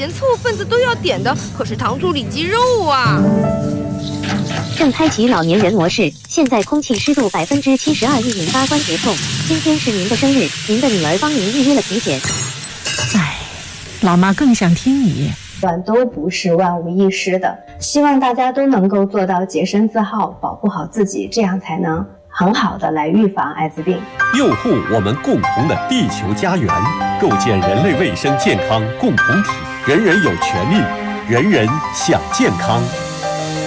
连凑份子都要点的可是糖醋里脊肉啊！ 正开启老年人模式，现在空气湿度72%，易引发关节痛。今天是您的生日，您的女儿帮您预约了体检。 哎，老妈更想听你。 都不是万无一失的，希望大家都能够做到洁身自好，保护好自己，这样才能很好的来预防艾滋病， 佑护我们共同的地球家园，构建人类卫生健康共同体。人人有权利，人人享健康。